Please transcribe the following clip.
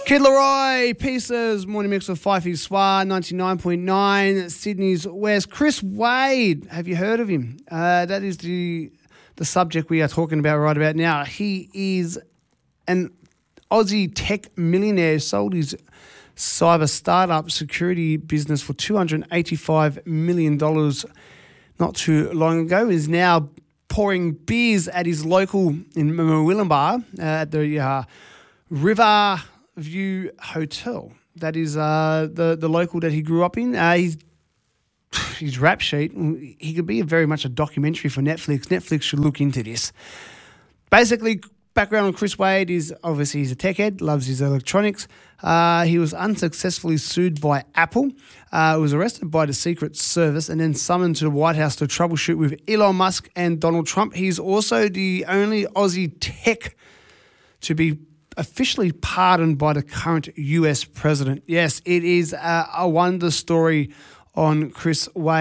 Kid Leroy, Pieces, Morning Mix with Fifey Swar, 99.9, Sydney's West. Chris Wade, have you heard of him? That is the subject we are talking about right about now. He is an Aussie tech millionaire, sold his cyber startup security business for $285 million not too long ago. Is now pouring beers at his local in Murwillumbah at the River View Hotel. That is the local that he grew up in. His rap sheet, he could be very much a documentary for Netflix. Netflix should look into this. Basically, background on Chris Wade is obviously he's a tech head, loves his electronics. He was unsuccessfully sued by Apple, was arrested by the Secret Service and then summoned to the White House to troubleshoot with Elon Musk and Donald Trump. He's also the only Aussie tech to be officially pardoned by the current US president. Yes, it is a wonder story on Chris Wade.